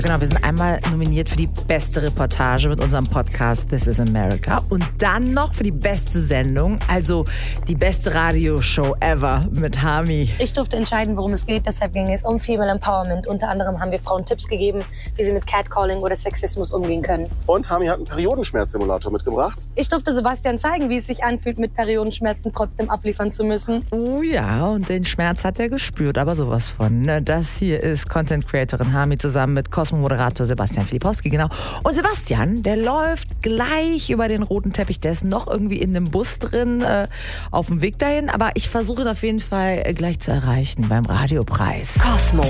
Genau, wir sind einmal nominiert für die beste Reportage mit unserem Podcast This is America und dann noch für die beste Sendung, also die beste Radioshow ever mit Hami. Ich durfte entscheiden, worum es geht, deshalb ging es um Female Empowerment. Unter anderem haben wir Frauen Tipps gegeben, wie sie mit Catcalling oder Sexismus umgehen können. Und Hami hat einen Periodenschmerzsimulator mitgebracht. Ich durfte Sebastian zeigen, wie es sich anfühlt, mit Periodenschmerzen trotzdem abliefern zu müssen. Oh ja, und den Schmerz hat er gespürt, aber sowas von. Das hier ist Content-Creatorin Hami zusammen mit Cosmo-Moderator Sebastian Filipowski, genau. Und Sebastian, der läuft gleich über den roten Teppich, der ist noch irgendwie in einem Bus drin, auf dem Weg dahin, aber ich versuche ihn auf jeden Fall gleich zu erreichen beim Radiopreis. Cosmo.